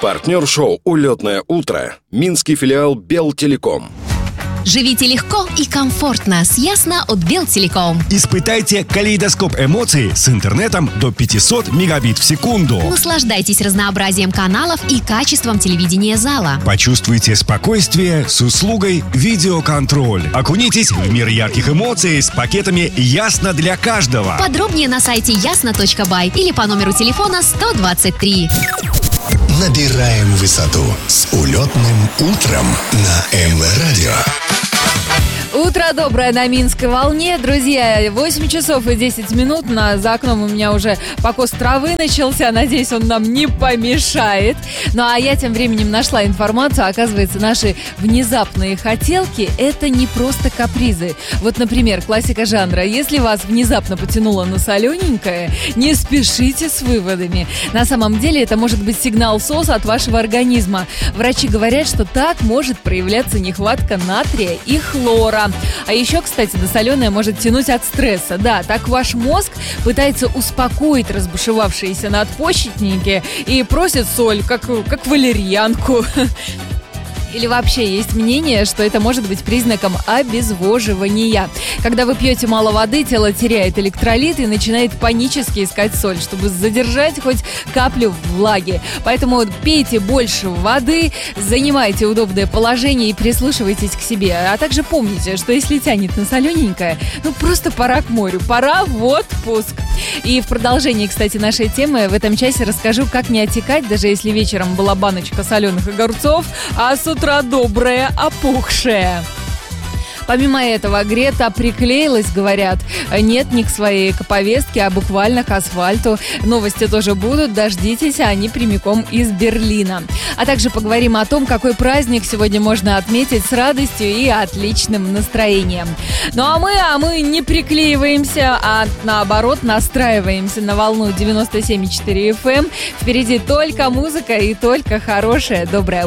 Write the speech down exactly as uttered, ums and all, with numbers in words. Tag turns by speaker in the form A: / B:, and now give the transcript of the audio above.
A: Партнер шоу «Улетное утро» – минский филиал Белтелеком.
B: Живите легко и комфортно с Ясно от Белтелеком.
C: Испытайте калейдоскоп эмоций с интернетом до пятьсот мегабит в секунду.
B: Наслаждайтесь разнообразием каналов и качеством телевидения зала.
C: Почувствуйте спокойствие с услугой видеоконтроль. Окунитесь в мир ярких эмоций с пакетами «Ясно для каждого».
B: Подробнее на сайте ясно точка бай или по номеру телефона сто двадцать три.
D: Набираем высоту с улетным утром на эм вэ радио.
E: Утро доброе на Минской волне. Друзья, восемь часов и десять минут. На, за окном у меня уже покос травы начался. Надеюсь, он нам не помешает. Ну, а я тем временем нашла информацию. Оказывается, наши внезапные хотелки – это не просто капризы. Вот, например, классика жанра. Если вас внезапно потянуло на солененькое, не спешите с выводами. На самом деле, это может быть сигнал СОС от вашего организма. Врачи говорят, что так может проявляться нехватка натрия и хлора. А еще, кстати, на соленое может тянуть от стресса. Да, так ваш мозг пытается успокоить разбушевавшиеся надпочечники и просит соль, как, как валерьянку. Или вообще есть мнение, что это может быть признаком обезвоживания. Когда вы пьете мало воды, тело теряет электролит и начинает панически искать соль, чтобы задержать хоть каплю влаги. Поэтому пейте больше воды, занимайте удобное положение и прислушивайтесь к себе. А также помните, что если тянет на солененькое, ну просто пора к морю, пора в отпуск. И в продолжении, кстати, нашей темы в этом часе расскажу, как не отекать, даже если вечером была баночка соленых огурцов, а с утра добрая опухшая. Помимо этого, Грета приклеилась, говорят, нет, не к своей повестке, а буквально к асфальту. Новости тоже будут, дождитесь, они прямиком из Берлина. А также поговорим о том, какой праздник сегодня можно отметить с радостью и отличным настроением. Ну а мы, а мы не приклеиваемся, а наоборот настраиваемся на волну девяносто семь и четыре эф эм. Впереди только музыка и только хорошее доброе